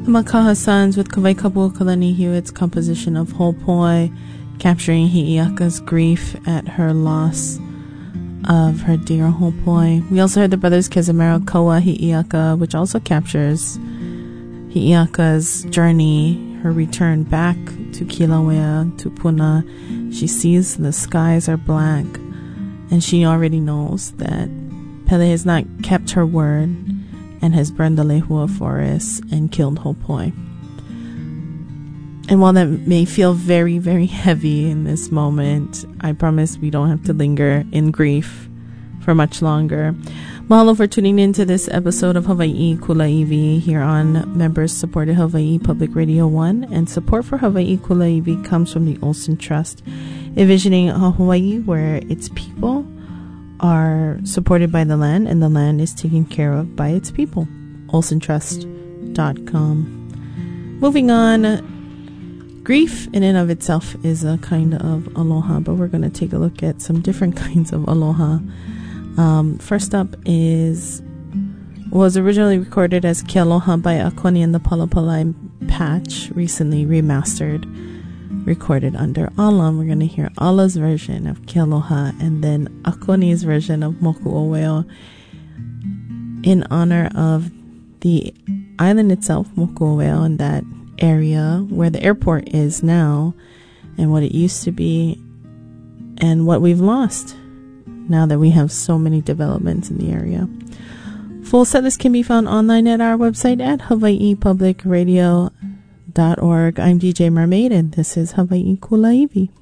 Makaha Sons with Kawai Kabuokalani Hewitt's composition of Hopoi, capturing Hi'iaka's grief at her loss of her dear Hopoi. We also heard the brothers Kezimero Koa Hi'iaka, which also captures Hi'iaka's journey, her return back to Kilauea, to Puna. She sees the skies are black, and she already knows that Pele has not kept her word and has burned the Lehua forest and killed Hopoi. And while that may feel very, very heavy in this moment, I promise we don't have to linger in grief for much longer. Mahalo for tuning in to this episode of Hawaii Kulaiwi here on members-supported Hawaii Public Radio 1. And support for Hawaii Kulaiwi comes from the Olson Trust, envisioning a Hawaii where its people are supported by the land and the land is taken care of by its people. olsontrust.com. Moving on, grief in and of itself is a kind of aloha, but we're going to take a look at some different kinds of aloha. First up was originally recorded as Ke Aloha by Akoni and the Palapalai Patch, recently remastered, recorded under Ala. We're going to hear Ala's version of Ke Aloha and then Akoni's version of Moku Oweo in honor of the island itself, Moku Oweo, and that area where the airport is now and what it used to be and what we've lost now that we have so many developments in the area. Full set list can be found online at our website at hawaiipublicradio.org. I'm DJ Mermaid, and this is Hawaii Kulaiwi.